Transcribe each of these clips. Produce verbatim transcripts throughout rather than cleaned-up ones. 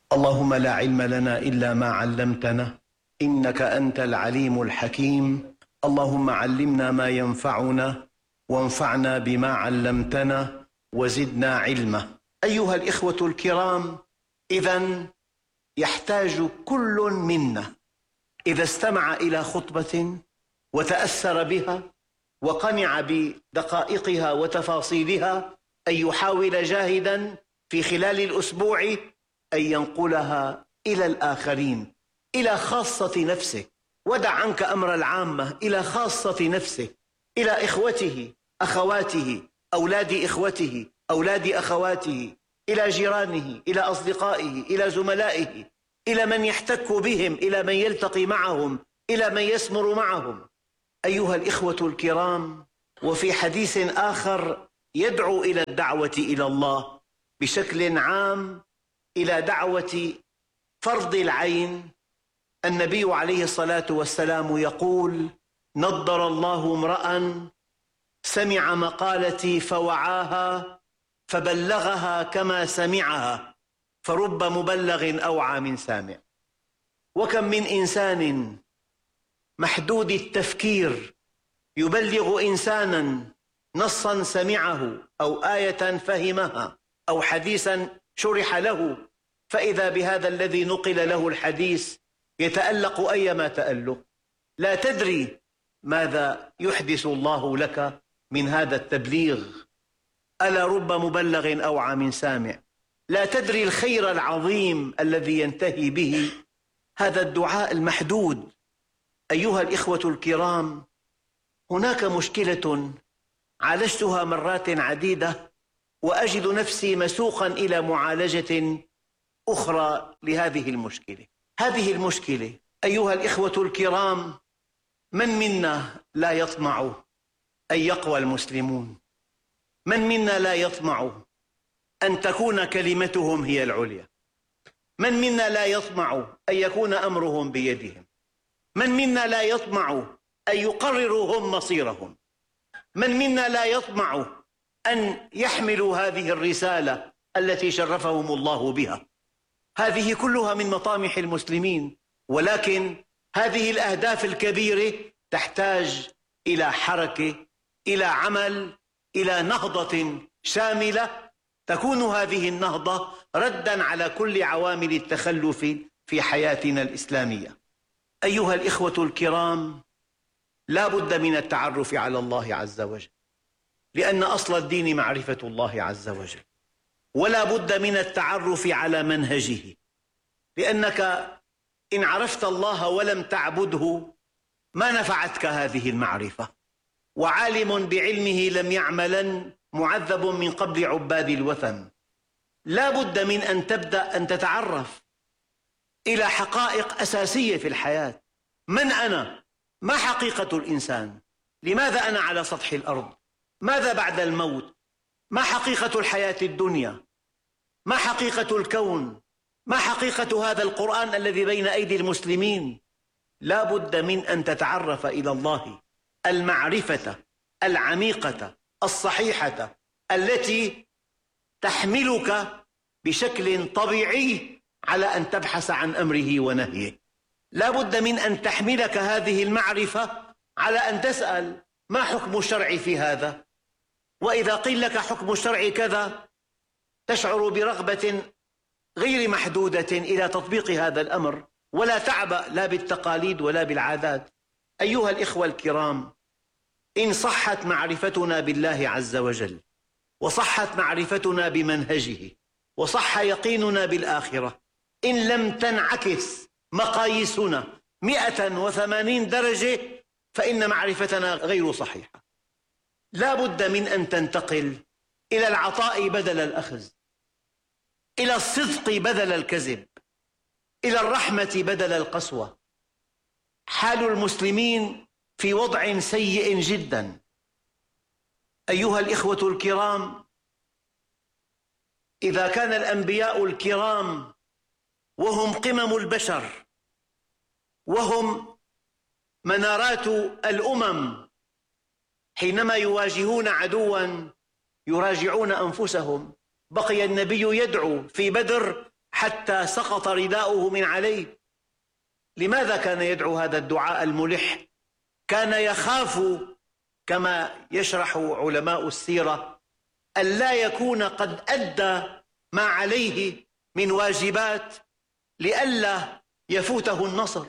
اللهم لا علم لنا إلا ما علمتنا إنك أنت العليم الحكيم. اللهم علمنا ما ينفعنا وانفعنا بما علمتنا وزدنا علما. أيها الإخوة الكرام، إذن يحتاج كل منا إذا استمع إلى خطبة وتأثر بها وقنع بدقائقها وتفاصيلها أن يحاول جاهدا في خلال الأسبوع أن ينقلها إلى الآخرين، إلى خاصة نفسه. ودع عنك أمر العامة، إلى خاصة نفسه، إلى إخوته، أخواته، أولاد إخوته، أولاد أخواته، إلى جيرانه، إلى أصدقائه، إلى زملائه، إلى من يحتك بهم، إلى من يلتقي معهم، إلى من يسمر معهم. أيها الإخوة الكرام، وفي حديث آخر يدعو إلى الدعوة إلى الله بشكل عام، إلى دعوة فرض العين. النبي عليه الصلاة والسلام يقول: نضر الله امرأ سمع مقالتي فوعاها فبلغها كما سمعها، فرب مبلغ أوعى من سامع. وكم من إنسان محدود التفكير يبلغ إنسانا نصا سمعه أو آية فهمها أو حديثا شرح له، فإذا بهذا الذي نقل له الحديث يتألق أيما تألق. لا تدري ماذا يحدث الله لك من هذا التبليغ. ألا رب مبلغ أوعى من سامع. لا تدري الخير العظيم الذي ينتهي به هذا الدعاء المحدود. أيها الإخوة الكرام، هناك مشكلة عالجتها مرات عديدة وأجد نفسي مسوقا إلى معالجة أخرى لهذه المشكلة. هذه المشكلة أيها الإخوة الكرام، من منا لا يطمع أن يقوى المسلمون؟ من منا لا يطمع أن تكون كلمتهم هي العليا؟ من منا لا يطمع أن يكون أمرهم بيدهم؟ من منا لا يطمع أن يقرروا هم مصيرهم؟ من منا لا يطمع أن يحملوا هذه الرسالة التي شرفهم الله بها؟ هذه كلها من مطامح المسلمين، ولكن هذه الأهداف الكبيرة تحتاج إلى حركة، إلى عمل، إلى نهضة شاملة. تكون هذه النهضة رداً على كل عوامل التخلف في حياتنا الإسلامية. أيها الإخوة الكرام، لا بد من التعرف على الله عز وجل، لأن أصل الدين معرفة الله عز وجل. ولا بد من التعرف على منهجه، لأنك إن عرفت الله ولم تعبده ما نفعتك هذه المعرفة. وعالم بعلمه لم يعملا معذب من قبل عباد الوثن. لا بد من أن تبدأ أن تتعرف إلى حقائق أساسية في الحياة. من أنا؟ ما حقيقة الإنسان؟ لماذا أنا على سطح الأرض؟ ماذا بعد الموت؟ ما حقيقة الحياة الدنيا؟ ما حقيقة الكون؟ ما حقيقة هذا القرآن الذي بين أيدي المسلمين؟ لا بد من أن تتعرف إلى الله المعرفة العميقة الصحيحة التي تحملك بشكل طبيعي على أن تبحث عن أمره ونهيه. لا بد من أن تحملك هذه المعرفة على أن تسأل: ما حكم الشرع في هذا؟ وإذا قيل لك حكم الشرع كذا تشعر برغبة غير محدودة إلى تطبيق هذا الأمر، ولا تعبأ لا بالتقاليد ولا بالعادات. أيها الإخوة الكرام، إن صحت معرفتنا بالله عز وجل، وصحت معرفتنا بمنهجه، وصح يقيننا بالآخرة، إن لم تنعكس مقاييسنا مئة وثمانين درجة فإن معرفتنا غير صحيحة. لا بد من أن تنتقل إلى العطاء بدل الأخذ، إلى الصدق بدل الكذب، إلى الرحمة بدل القسوة. حال المسلمين في وضع سيء جدا. أيها الإخوة الكرام، إذا كان الأنبياء الكرام وهم قمم البشر وهم منارات الأمم حينما يواجهون عدوا يراجعون أنفسهم، بقي النبي يدعو في بدر حتى سقط رداؤه من عليه. لماذا كان يدعو هذا الدعاء الملح؟ كان يخاف كما يشرح علماء السيرة ألا يكون قد أدى ما عليه من واجبات لئلا يفوته النصر.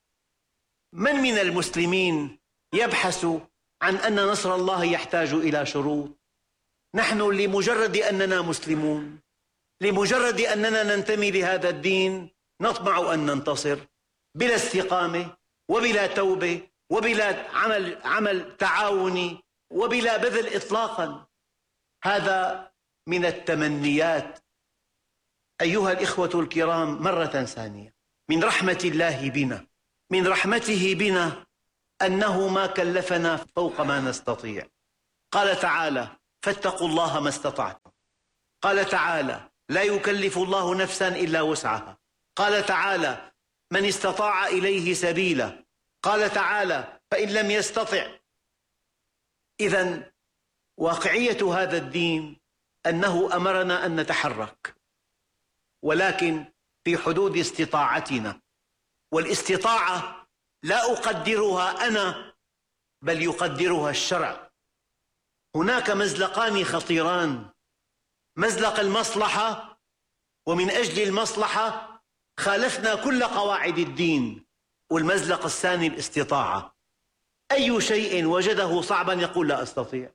من من المسلمين يبحث عن أن نصر الله يحتاج إلى شروط؟ نحن لمجرد أننا مسلمون، لمجرد أننا ننتمي لهذا الدين، نطمع أن ننتصر بلا استقامة وبلا توبة وبلا عمل, عمل تعاوني وبلا بذل إطلاقا. هذا من التمنيات. أيها الإخوة الكرام، مرة ثانية، من رحمة الله بنا من رحمته بنا أنه ما كلفنا فوق ما نستطيع. قال تعالى: فاتقوا الله ما استطعتم. قال تعالى: لا يكلف الله نفسا إلا وسعها. قال تعالى: من استطاع إليه سبيلا. قال تعالى: فإن لم يستطع. إذن واقعية هذا الدين أنه أمرنا أن نتحرك، ولكن في حدود استطاعتنا. والاستطاعة لا أقدرها أنا، بل يقدرها الشرع. هناك مزلقان خطيران: مزلق المصلحة، ومن أجل المصلحة خالفنا كل قواعد الدين، والمزلق الثاني الاستطاعة. أي شيء وجده صعبا يقول لا أستطيع.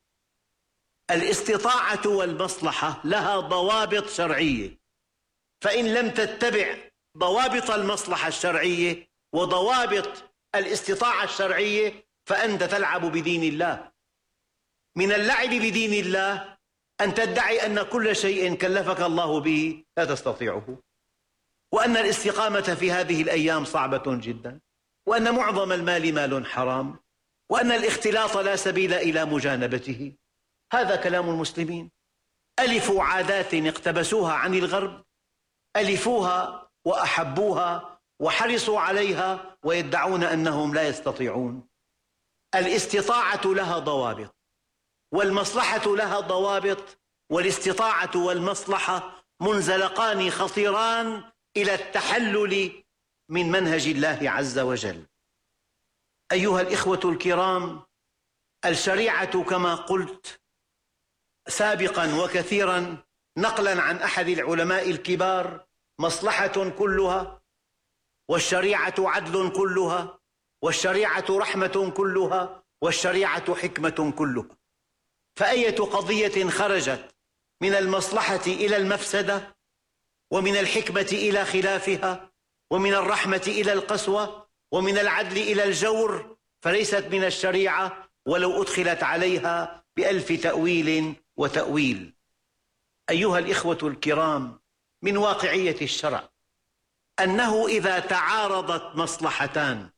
الاستطاعة والمصلحة لها ضوابط شرعية، فإن لم تتبع ضوابط المصلحة الشرعية وضوابط الاستطاعة الشرعية فأنت تلعب بدين الله. من اللعب بدين الله أن تدعي أن كل شيء كلفك الله به لا تستطيعه، وأن الاستقامة في هذه الأيام صعبة جدا، وأن معظم المال مال حرام، وأن الاختلاط لا سبيل إلى مجانبته. هذا كلام المسلمين. ألفوا عادات اقتبسوها عن الغرب، ألفوها وأحبوها وحرصوا عليها ويدعون أنهم لا يستطيعون. الاستطاعة لها ضوابط، والمصلحة لها ضوابط، والاستطاعة والمصلحة منزلقان خطيران إلى التحلل من منهج الله عز وجل. أيها الإخوة الكرام، الشريعة كما قلت سابقا وكثيرا نقلا عن أحد العلماء الكبار مصلحة كلها، والشريعة عدل كلها، والشريعة رحمة كلها، والشريعة حكمة كلها. فأية قضية خرجت من المصلحة إلى المفسدة، ومن الحكمة إلى خلافها، ومن الرحمة إلى القسوة، ومن العدل إلى الجور، فليست من الشريعة ولو أدخلت عليها بألف تأويل وتأويل. أيها الإخوة الكرام، من واقعية الشرع أنه إذا تعارضت مصلحتان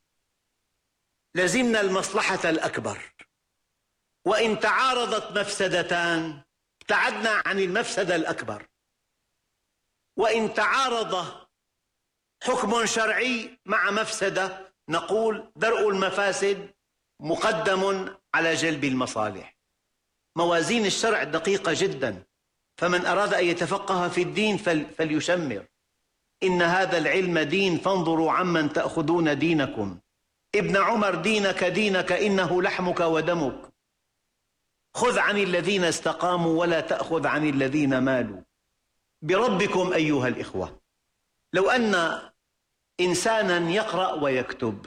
لزمنا المصلحة الأكبر، وإن تعارضت مفسدتان ابتعدنا عن المفسدة الأكبر. وإن تعارض حكم شرعي مع مفسدة نقول درء المفاسد مقدم على جلب المصالح. موازين الشرع دقيقة جدا، فمن أراد أن يتفقه في الدين فليشمر. إن هذا العلم دين فانظروا عمن تأخذون دينكم. ابن عمر: دينك دينك إنه لحمك ودمك. خذ عن الذين استقاموا ولا تأخذ عن الذين مالوا. بربكم أيها الإخوة، لو أن إنسانا يقرأ ويكتب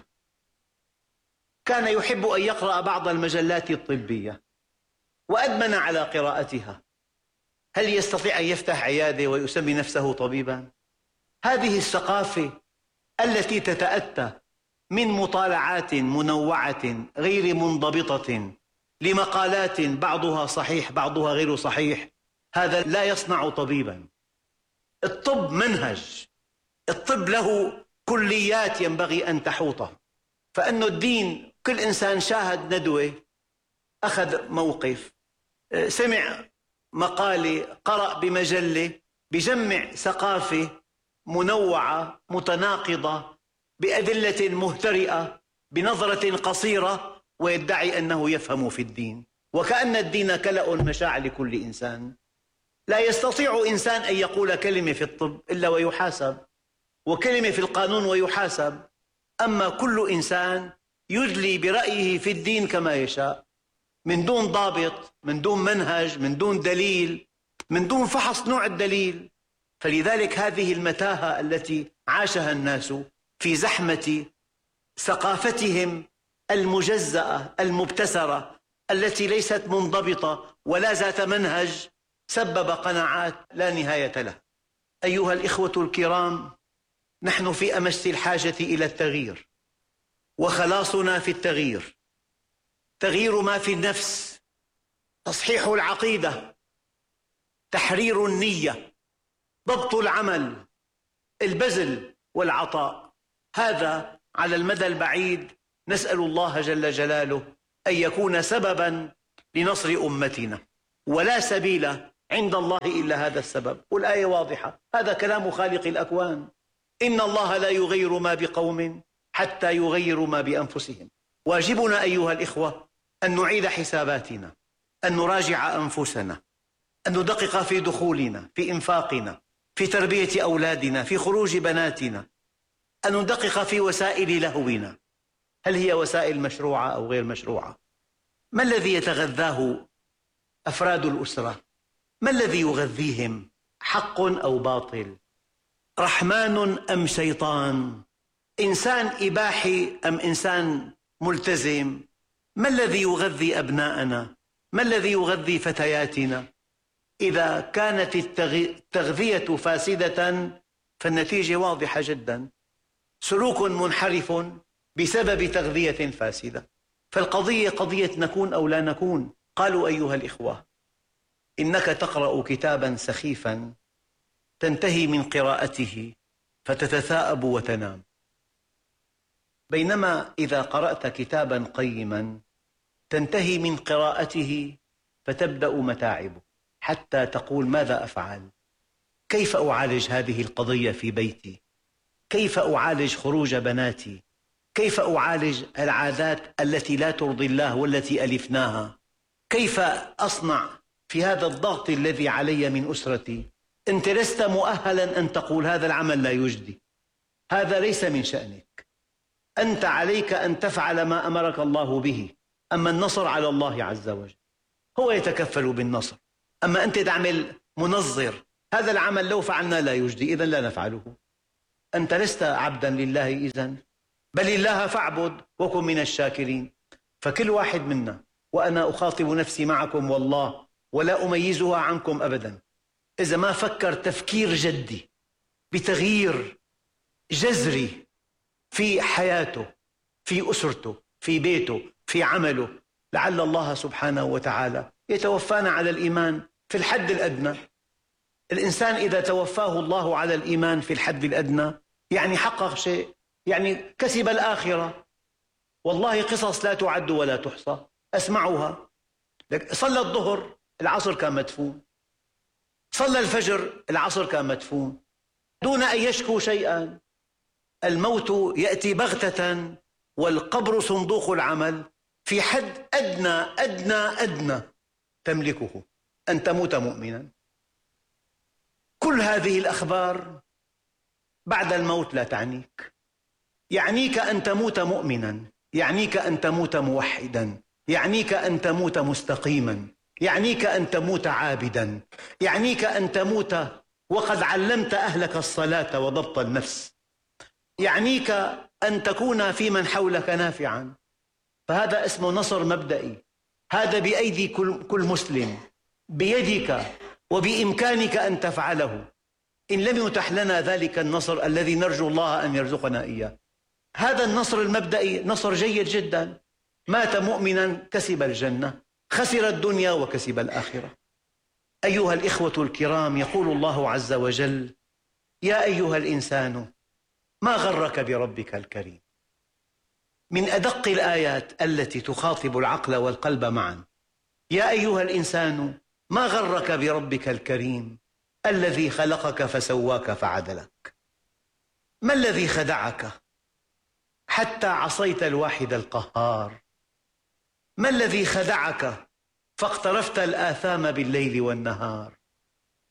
كان يحب أن يقرأ بعض المجلات الطبية وأدمن على قراءتها، هل يستطيع أن يفتح عيادة ويسمي نفسه طبيبا؟ هذه الثقافة التي تتأتى من مطالعات منوعة غير منضبطة لمقالات بعضها صحيح بعضها غير صحيح، هذا لا يصنع طبيبا. الطب منهج، الطب له كليات ينبغي أن تحوطه. فأن الدين كل إنسان شاهد ندوة، أخذ موقف، سمع مقالة، قرأ بمجلة، بجمع ثقافة منوعة متناقضة بأدلة مهترئة بنظرة قصيرة، ويدعي أنه يفهم في الدين، وكأن الدين كلأ مشاع لكل إنسان. لا يستطيع إنسان أن يقول كلمة في الطب إلا ويحاسب، وكلمة في القانون ويحاسب. أما كل إنسان يدلي برأيه في الدين كما يشاء، من دون ضابط، من دون منهج، من دون دليل، من دون فحص نوع الدليل. فلذلك هذه المتاهة التي عاشها الناس في زحمة ثقافتهم المجزأة المبتسرة التي ليست منضبطة ولا ذات منهج، سبب قناعات لا نهاية لها. أيها الإخوة الكرام، نحن في أمس الحاجة إلى التغيير، وخلاصنا في التغيير. تغيير ما في النفس، تصحيح العقيدة، تحرير النية، ضبط العمل، البذل والعطاء. هذا على المدى البعيد نسأل الله جل جلاله أن يكون سببا لنصر أمتنا، ولا سبيل عند الله إلا هذا السبب. والآية واضحة، هذا كلام خالق الأكوان: إن الله لا يغير ما بقوم حتى يغيروا ما بأنفسهم. واجبنا أيها الإخوة أن نعيد حساباتنا، أن نراجع أنفسنا، أن ندقق في دخولنا، في إنفاقنا، في تربية أولادنا، في خروج بناتنا، أن ندقق في وسائل لهونا، هل هي وسائل مشروعة أو غير مشروعة؟ ما الذي يتغذاه أفراد الأسرة؟ ما الذي يغذيهم؟ حق أو باطل؟ رحمن أم شيطان؟ إنسان إباحي أم إنسان ملتزم؟ ما الذي يغذي أبناءنا؟ ما الذي يغذي فتياتنا؟ إذا كانت التغذية فاسدة فالنتيجة واضحة جدا: سلوك منحرف بسبب تغذية فاسدة. فالقضية قضية نكون أو لا نكون. قالوا أيها الإخوة: إنك تقرأ كتابا سخيفا تنتهي من قراءته فتتثاءب وتنام، بينما إذا قرأت كتابا قيما تنتهي من قراءته فتبدأ متاعبك حتى تقول: ماذا أفعل؟ كيف أعالج هذه القضية في بيتي؟ كيف أعالج خروج بناتي؟ كيف أعالج العادات التي لا ترضي الله والتي ألفناها؟ كيف أصنع في هذا الضغط الذي علي من أسرتي؟ أنت لست مؤهلا أن تقول هذا العمل لا يجدي، هذا ليس من شأنك. أنت عليك أن تفعل ما أمرك الله به، أما النصر على الله عز وجل، هو يتكفل بالنصر. أما أنت تعمل منظر: هذا العمل لو فعلنا لا يجدي، إذن لا نفعله. أنت لست عبدا لله إذن، بل الله فاعبد وكن من الشاكرين. فكل واحد منا، وأنا أخاطب نفسي معكم والله ولا أميزها عنكم أبدا، إذا ما فكر تفكير جدي بتغيير جذري في حياته، في أسرته، في بيته، في عمله، لعل الله سبحانه وتعالى يتوفانا على الإيمان في الحد الأدنى. الإنسان إذا توفاه الله على الإيمان في الحد الأدنى يعني حقق شيء، يعني كسب الآخرة. والله قصص لا تعد ولا تحصى أسمعها. صلى الظهر العصر كان مدفون، صلى الفجر العصر كان مدفون، دون أن يشكو شيئا. الموت يأتي بغتة والقبر صندوق العمل في حد أدنى أدنى أدنى تملكه، أن تموت مؤمنا. كل هذه الأخبار بعد الموت لا تعنيك. يعنيك أن تموت مؤمنا، يعنيك أن تموت موحدا، يعنيك أن تموت مستقيما، يعنيك أن تموت عابدا، يعنيك أن تموت وقد علمت أهلك الصلاة وضبط النفس، يعنيك أن تكون في من حولك نافعا. فهذا اسمه نصر مبدئي، هذا بأيدي كل, كل مسلم، بيدك وبإمكانك أن تفعله، إن لم يتح لنا ذلك النصر الذي نرجو الله أن يرزقنا إياه. هذا النصر المبدئي نصر جيد جدا. مات مؤمنا كسب الجنة، خسر الدنيا وكسب الآخرة. أيها الإخوة الكرام، يقول الله عز وجل: يا أيها الإنسان ما غرك بربك الكريم. من أدق الآيات التي تخاطب العقل والقلب معا. يا أيها الإنسان ما غرك بربك الكريم الذي خلقك فسواك فعدلك. ما الذي خدعك حتى عصيت الواحد القهار؟ ما الذي خدعك فاقترفت الآثام بالليل والنهار؟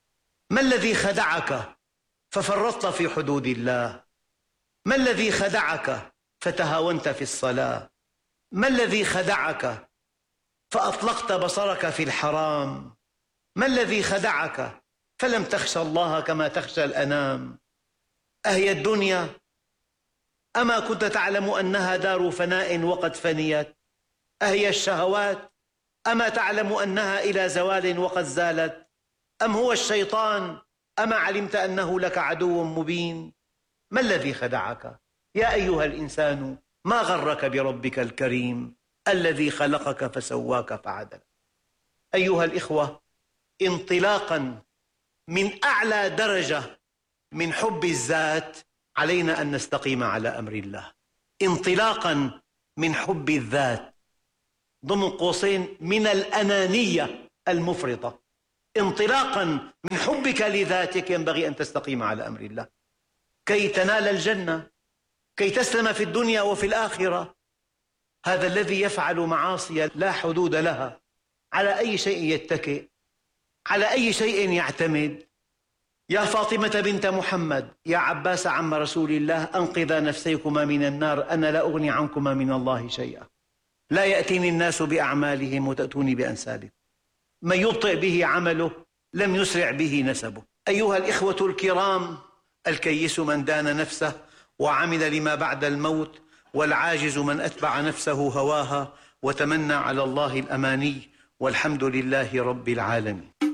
ما الذي خدعك ففرطت في حدود الله؟ ما الذي خدعك فتهاونت في الصلاة؟ ما الذي خدعك فأطلقت بصرك في الحرام؟ ما الذي خدعك فلم تخشى الله كما تخشى الأنام؟ أهي الدنيا؟ أما كنت تعلم أنها دار فناء وقد فنيت؟ أهي الشهوات؟ أما تعلم أنها إلى زوال وقد زالت؟ أم هو الشيطان؟ أما علمت أنه لك عدو مبين؟ ما الذي خدعك؟ يا أيها الإنسان ما غرك بربك الكريم الذي خلقك فسواك فعدلك. أيها الإخوة، انطلاقا من أعلى درجة من حب الذات علينا أن نستقيم على أمر الله. انطلاقا من حب الذات ضمن قوسين من الأنانية المفرطة، انطلاقا من حبك لذاتك ينبغي أن تستقيم على أمر الله كي تنال الجنة، كي تسلم في الدنيا وفي الآخرة. هذا الذي يفعل معاصي لا حدود لها على أي شيء يتكئ، على أي شيء يعتمد. يا فاطمة بنت محمد، يا عباس عم رسول الله، أنقذا نفسيكما من النار، أنا لا أغني عنكما من الله شيئا. لا يأتيني الناس بأعمالهم وتأتوني بأنسابكم. من يبطئ به عمله لم يسرع به نسبه. أيها الإخوة الكرام، الكيس من دان نفسه وعمل لما بعد الموت، والعاجز من أتبع نفسه هواها وتمنى على الله الأماني، والحمد لله رب العالمين.